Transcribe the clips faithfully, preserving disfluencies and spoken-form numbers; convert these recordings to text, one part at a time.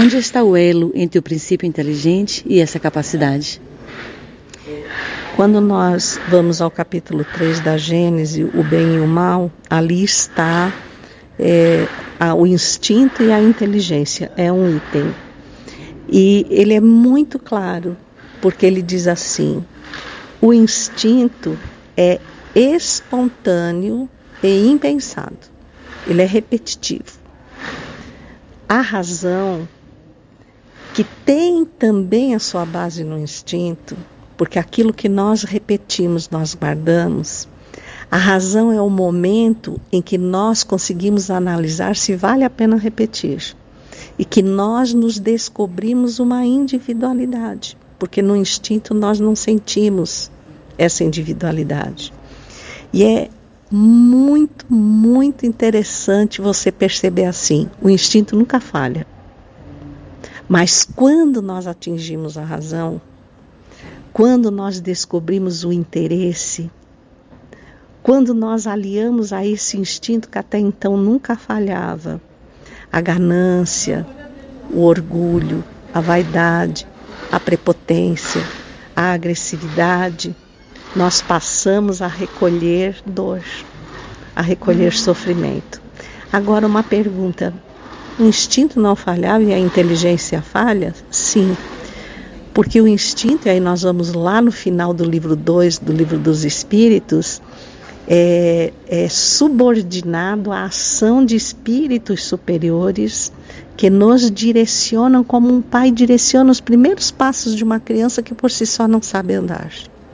Onde está o elo entre o princípio inteligente e essa capacidade? Quando nós vamos ao capítulo três da Gênesis, o bem e o mal, ali está é, a, o instinto e a inteligência, é um item. E ele é muito claro, porque ele diz assim: o instinto é espontâneo e impensado, ele é repetitivo. A razão, que tem também a sua base no instinto, porque aquilo que nós repetimos, nós guardamos. A razão é o momento em que nós conseguimos analisar se vale a pena repetir. E que nós nos descobrimos uma individualidade, porque no instinto nós não sentimos essa individualidade. E é muito, muito interessante você perceber assim, o instinto nunca falha. Mas quando nós atingimos a razão, quando nós descobrimos o interesse, quando nós aliamos a esse instinto que até então nunca falhava, a ganância, o orgulho, a vaidade, a prepotência, a agressividade, nós passamos a recolher dor, a recolher sofrimento. Agora uma pergunta: o instinto não falhava e a inteligência falha? Sim, porque o instinto, e aí nós vamos lá no final do livro dois, do livro dos Espíritos, é, é subordinado à ação de espíritos superiores que nos direcionam como um pai direciona os primeiros passos de uma criança que por si só não sabe andar.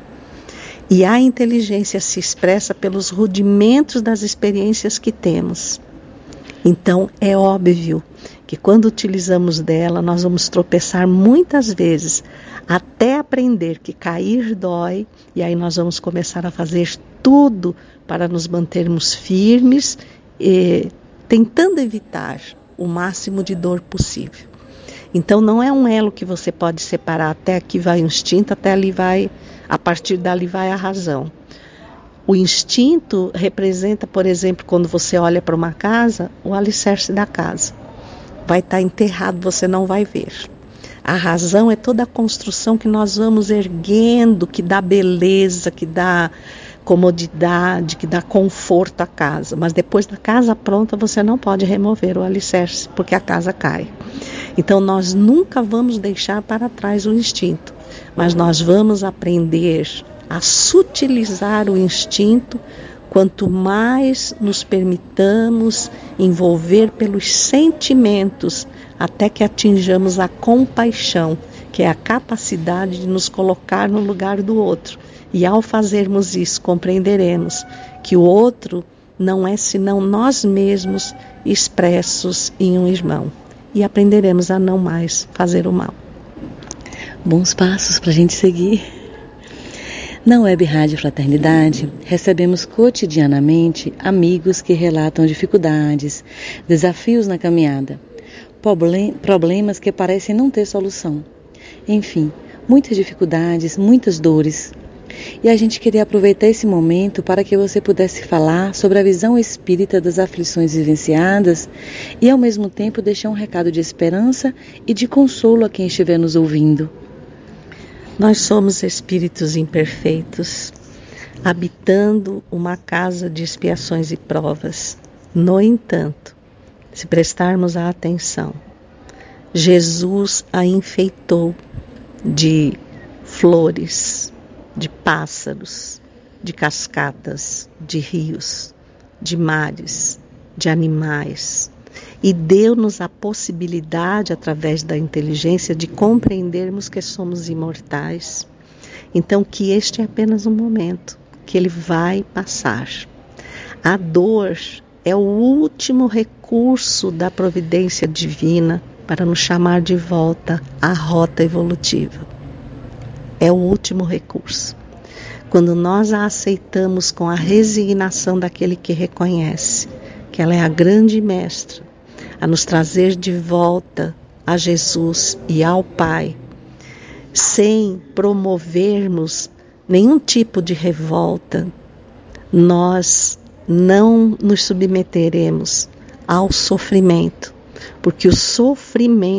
E a inteligência se expressa pelos rudimentos das experiências que temos. Então, é óbvio que quando utilizamos dela, nós vamos tropeçar muitas vezes, até aprender que cair dói, e aí nós vamos começar a fazer tudo para nos mantermos firmes, e tentando evitar o máximo de dor possível. Então, não é um elo que você pode separar, até aqui vai o instinto, até ali vai, a partir dali vai a razão. O instinto representa, por exemplo, quando você olha para uma casa, o alicerce da casa. Vai estar enterrado, você não vai ver. A razão é toda a construção que nós vamos erguendo, que dá beleza, que dá comodidade, que dá conforto à casa. Mas depois da casa pronta, você não pode remover o alicerce, porque a casa cai. Então, nós nunca vamos deixar para trás o instinto, mas nós vamos aprender a sutilizar o instinto quanto mais nos permitamos envolver pelos sentimentos até que atinjamos a compaixão, que é a capacidade de nos colocar no lugar do outro. E ao fazermos isso, compreenderemos que o outro não é senão nós mesmos expressos em um irmão. E aprenderemos a não mais fazer o mal. Bons passos para a gente seguir. Na Web Rádio Fraternidade, recebemos cotidianamente amigos que relatam dificuldades, desafios na caminhada, problemas que parecem não ter solução. Enfim, muitas dificuldades, muitas dores. E a gente queria aproveitar esse momento para que você pudesse falar sobre a visão espírita das aflições vivenciadas e, ao mesmo tempo, deixar um recado de esperança e de consolo a quem estiver nos ouvindo. Nós somos espíritos imperfeitos, habitando uma casa de expiações e provas. No entanto, se prestarmos a atenção, Jesus a enfeitou de flores, de pássaros, de cascatas, de rios, de mares, de animais, e deu-nos a possibilidade, através da inteligência, de compreendermos que somos imortais. Então, que este é apenas um momento, que ele vai passar. A dor é o último recurso da providência divina para nos chamar de volta à rota evolutiva. É o último recurso. Quando nós a aceitamos com a resignação daquele que reconhece que ela é a grande mestra, a nos trazer de volta a Jesus e ao Pai, sem promovermos nenhum tipo de revolta, nós não nos submeteremos ao sofrimento, porque o sofrimento